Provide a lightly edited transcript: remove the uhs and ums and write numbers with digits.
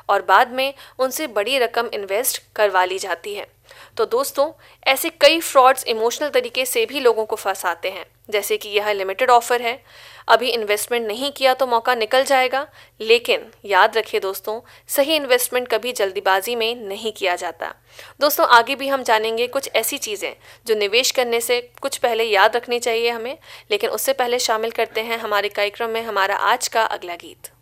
और बाद में उनसे बड़ी रकम इन्वेस्ट करवा ली जाती है। तो दोस्तों, ऐसे कई फ्रॉड्स इमोशनल तरीके से भी लोगों को फंसाते हैं, जैसे कि यह लिमिटेड ऑफर है, अभी इन्वेस्टमेंट नहीं किया तो मौका निकल जाएगा। लेकिन याद रखिए दोस्तों, सही इन्वेस्टमेंट कभी जल्दीबाजी में नहीं किया जाता। दोस्तों, आगे भी हम जानेंगे कुछ ऐसी चीज़ें जो निवेश करने से कुछ पहले याद रखनी चाहिए हमें, लेकिन उससे पहले शामिल करते हैं हमारे कार्यक्रम में हमारा आज का अगला गीत।